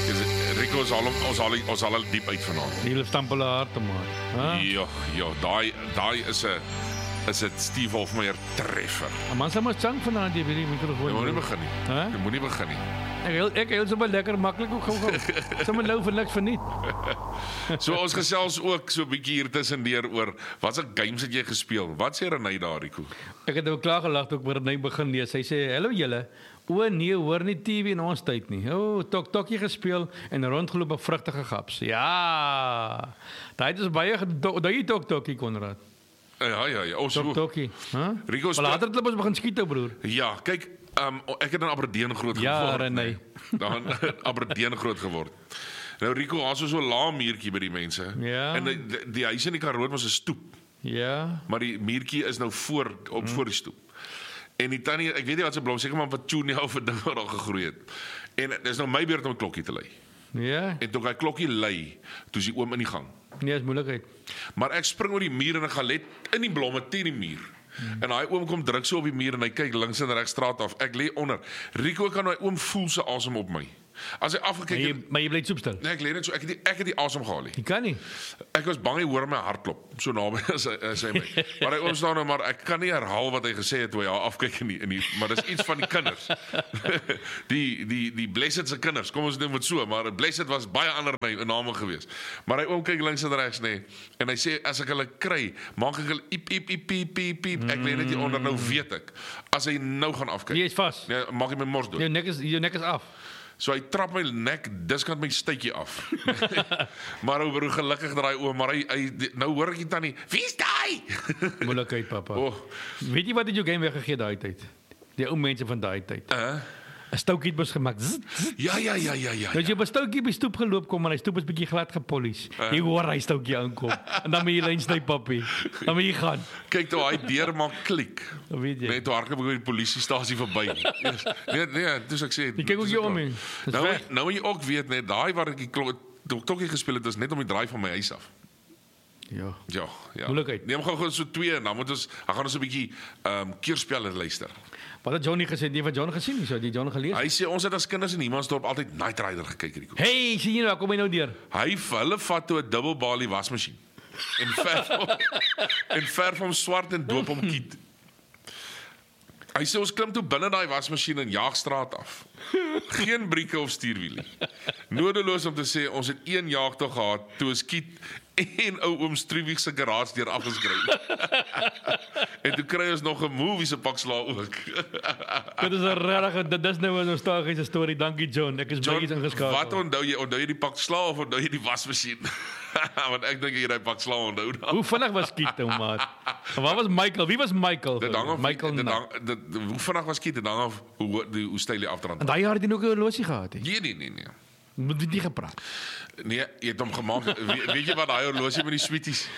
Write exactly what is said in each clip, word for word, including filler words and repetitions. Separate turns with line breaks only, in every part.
Rico, ons haal hom, ons haal ons haal hulle diep uit vanaand.
Die stampel harte maar. Huh?
Ja, ja, daai daai is 'n is dit Steve Hofmeyer treffer.
Man sê maar chang vanaand jy weet die mikrofoon.
Jy moet nie begin nie.
Huh?
Jy moet nie begin nie.
Ek heel, ek heel sommer lekker maklik ook gou gou. Sommer nou vir niks verniet.
So ons gesels ook so 'n bietjie hier tussendeur oor watse games het jy gespeel? Wat sê Renay daar, Rico?
Ek het ook klaar gelag toe ek by Renay begin lees. Hy sê, "Hallo julle. O nee, hoor nie T V in ons tyd nie. O, oh, tok tokkie gespeel en rondgeloop op vrugtige gaps." Ja. Daai is baie daai tok tokkie Konrad.
Ja, ja, ja. Ons
Tok tokkie, hè?
Rico
Maar later het hulle ons begin skiet, ou broer.
Ja, kyk, um, ek het in Aberdeen groot
Ja,
geword.
Renay.
Dan in Aberdeen groot geword. Nou Rico, ons was so 'n lae muurtjie by die mense.
Ja.
En die, die, die huis in die Karoo was 'n stoep,
Ja.
maar die muurtjie is nou voor op hmm. voor die stoep. En die tannie, ek weet nie wat se blom, seker maar wat tune of 'n ding wat daar gegroei het. En dis nou my beurt om 'n klokkie te lui.
Ja.
En toe hy klokkie lui, toe is die oom in die gang.
Nee, is moeilikheid.
Maar ek spring oor die muur en ek gaan let in die blomme teen die muur. Hmm. En daai oom kom druk so op die muur en hy kyk links en regs straat af. Ek lê onder. Rico kan daai oom voel se asem op my. As hy afgekyk
Maar jy,
het,
maar jy bly soepstil.
nee, ek lê net so ek het die, ek het die asem gehaal nie.
Jy kan nie.
Ek was bang hy hoor my hartklop so naby as hy as hy my. Maar hy oom staan nou maar ek kan nie herhaal wat hy gesê het toe hy haar afkyk nie in die maar dis iets van die kinders. die die die Blessed se kinders. Kom ons doen dit so, maar Blessed was baie ander name gewees. Maar hy oom kyk links en regs nê en hy sê as ek hulle kry, maak ek hulle iep iep iep iep iep iep. Ek lê net hier onder nou weet ek. As hy nou gaan afkyk.
Jy is vas.
Nee, maak hy my mors dood.
Jou nek is jou nek is af.
So hy trap my nek diskant my stuitjie af. Maar ou broer gelukkig dat hy oom, maar hy, hy nou hoor ek dit tannie, wie's daai?
Moeilikheid papa.
Oh.
Weet jy wat het jou game weggegee daai tyd? Die ou mense van daai tyd.
Uh,
'n Stoutjie het mos gemaak. Zzz, zzz.
ja ja ja ja ja.
Nou jy op 'n stoutjie by stoep geloop kom en hy stoep is bietjie glad gepolies.
Uh.
Jy hoor hy stoutjie aankom en dan moet jy lyn sny papi. Dan moet jy gaan.
Kyk toe hy deur maak klik.
Dan weet jy.
Net toe hardloop ek by die polisiestasie verby. Yes. Nee nee, dis ek sê.
Jy kyk ook
dis
jou
klaar.
om nie. Dis
Nou
weg.
nou moet jy ook weet net daai waar ek die klok tokkie gespeel het is net om die draai van my huis af.
Ja.
Ja, ja.
Moeilikheid.
Neem gou gou so twee en dan moet ons dan gaan ons 'n bietjie ehm um, keerspelle luister.
Wat het Johnny gesê? Die van John gesien nie, so die John gelees.
Hy sê ons het as kinders in Humansdorp altyd Night Rider gekyk Rico.
Hey, sien jy nou kom hy nou deur.
Hy hulle vat toe 'n dubbel balie wasmasjien en verf hom en verf hom swart en doop hom kiet. Hy sê ons klim toe binne daai wasmasjien en jaag straat af. Geen brieke of stuurwielie. Nodeloos om te sê ons het een jaagtog gehad toe ons kiet en ou oom Struwig se garage deur afgeskryf. En toe kry ons nog 'n movie se pak slaa ook.
Dit is 'n regtig dit is nou 'n nostalgiese storie. Dankie John. Ek is baie
John,
ingeskakel.
wat onthou jy? Onthou jy die pak slaa of onthou jy die wasmasjien? Want ek dink jy daai pak slaa onthou.
Hoe vinnig was Kiet nou maat? Waar was Michael? Wie was Michael?
Dit hang af
Michael.
dit
Knight.
hang, dit, hoe vinnig was Kiet? Dit hang af hoe hoe, hoe styl die afdrand.
En daai jaar het hy nog 'n horlosie gehad hè.
Nee nee nee nee.
Moet dit nie gepraat.
Nee, jy het hom gemaak. weet, weet jy wat daai horlosie met die sweeties?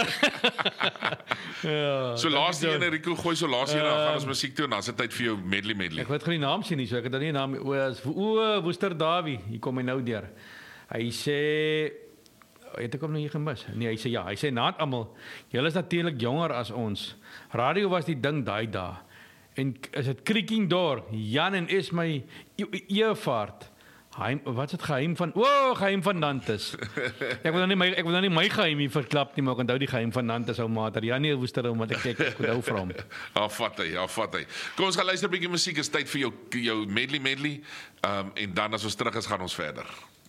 Ja.
So laaste een Rico gooi so laaste een dan gaan ons musiek toe en dan is dit tyd vir jou medley medley.
Ek weet geen naam sien nie, so ek het dan nie 'n naam o, is o, Woester Dawie. Hier kom hy nou deur. Hy sê het ek hom nou hier gemis? Nee, hy sê ja, hy sê naat almal. Julle is natuurlik jonger as ons. Radio was die ding daai dae. En is dit Creaking Door, Jan en Esmy Eervaart. Geheim, wat is het geheim van? O, oh, geheim van Nantes. Ek wil nou nie my ek wil nou nie my geheim hier verklap nie, maar ek onthou die geheim van Nantes ou mater. Ja nee, Woester ou, want ek kyk ek onthou vir hom.
Ja, vat hy, ja, vat hy. Kom ons gaan luister 'n bietjie musiek. Is tyd vir jou jou medley medley. Ehm um, en dan as ons terug is gaan ons verder.